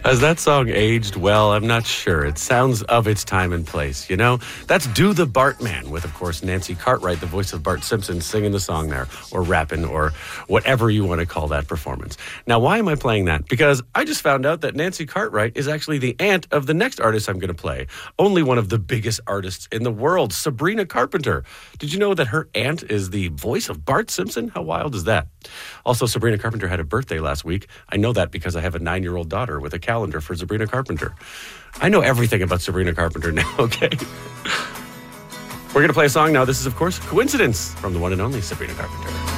Has that song aged well? I'm not sure. It sounds of its time and place, you know? That's Do the Bartman with, of course, Nancy Cartwright, the voice of Bart Simpson, singing the song there, or rapping, or whatever you want to call that performance. Now, why am I playing that? Because I just found out that Nancy Cartwright is actually the aunt of the next artist I'm going to play. Only one of the biggest artists in the world, Sabrina Carpenter. Did you know that her aunt is the voice of Bart Simpson? How wild is that? Also, Sabrina Carpenter had a birthday last week. I know that because I have a 9-year-old daughter with a calendar for Sabrina Carpenter. I know everything about Sabrina Carpenter now, okay? We're going to play a song now. This is, of course, Coincidence from the one and only Sabrina Carpenter.